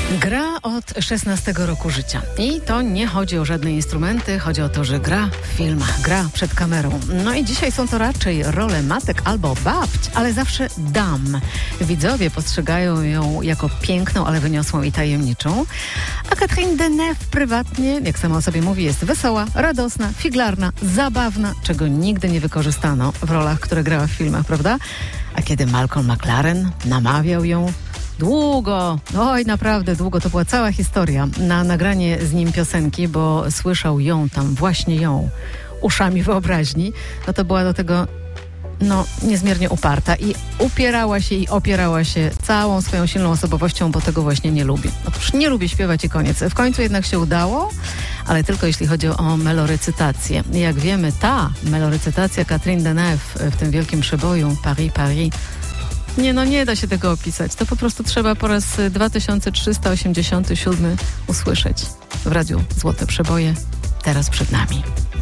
Gra od 16 roku życia. I to nie chodzi o żadne instrumenty, chodzi o to, że gra w filmach, gra przed kamerą. No i dzisiaj są to raczej role matek albo babć, ale zawsze dam. Widzowie postrzegają ją jako piękną, ale wyniosłą i tajemniczą. A Catherine Deneuve prywatnie, jak sama o sobie mówi, jest wesoła, radosna, figlarna, zabawna, czego nigdy nie wykorzystano w rolach, które grała w filmach, prawda? A kiedy Malcolm McLaren namawiał ją długo, oj naprawdę długo, to była cała historia na nagranie z nim piosenki, bo słyszał ją tam, właśnie ją, uszami wyobraźni, no to była do tego niezmiernie uparta i upierała się i opierała się całą swoją silną osobowością, bo tego właśnie nie lubi. Otóż nie lubię śpiewać i koniec. W końcu jednak się udało, ale tylko jeśli chodzi o melorecytację. Jak wiemy, ta melorecytacja Catherine Deneuve w tym wielkim przeboju Paris, Paris, nie da się tego opisać. To po prostu trzeba po raz 2387 usłyszeć w radiu Złote Przeboje. Teraz przed nami.